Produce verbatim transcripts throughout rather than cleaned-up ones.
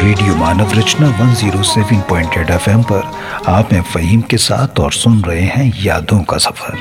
Radio मानव रचना एक सौ सात पॉइंट आठ एफएम पर आप हैं फ़हीम के साथ और सुन रहे हैं यादों का सफर।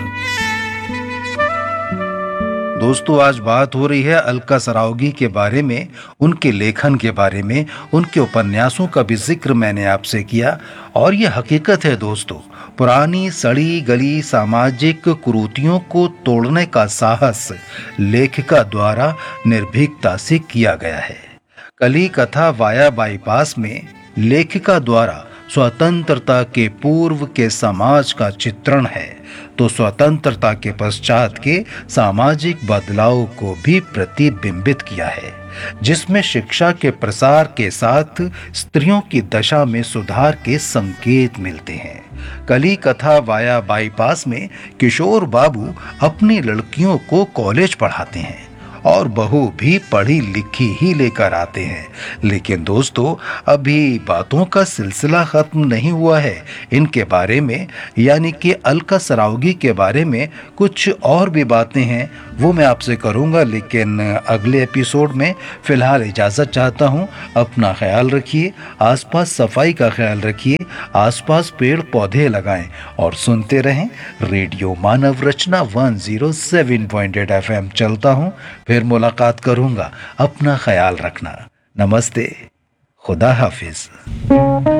दोस्तों, आज बात हो रही है अलका सराओगी के बारे में, उनके लेखन के बारे में, उनके उपन्यासों का भी जिक्र मैंने आपसे किया। और ये हकीकत है दोस्तों, पुरानी सड़ी गली सामाजिक कुरीतियों को तोड़ने का साहस लेखिका द्वारा निर्भीकता से किया गया है। कली कथा वाया बाईपास में लेखिका द्वारा स्वतंत्रता के पूर्व के समाज का चित्रण है, तो स्वतंत्रता के पश्चात के सामाजिक बदलाव को भी प्रतिबिंबित किया है, जिसमें शिक्षा के प्रसार के साथ स्त्रियों की दशा में सुधार के संकेत मिलते हैं। कली कथा वाया बाईपास में किशोर बाबू अपनी लड़कियों को कॉलेज पढ़ाते हैं और बहू भी पढ़ी लिखी ही लेकर आते हैं। लेकिन दोस्तों, अभी बातों का सिलसिला खत्म नहीं हुआ है। इनके बारे में यानी कि अलका सराओगी के बारे में कुछ और भी बातें हैं, वो मैं आपसे करूंगा, लेकिन अगले एपिसोड में। फिलहाल इजाज़त चाहता हूं। अपना ख्याल रखिए, आसपास सफाई का ख्याल रखिए, आसपास पेड़ पौधे लगाएं और सुनते रहें रेडियो मानव रचना एक सौ सात पॉइंट आठ एफएम। चलता हूं, फिर मुलाकात करूंगा। अपना ख्याल रखना। नमस्ते, खुदा हाफिज।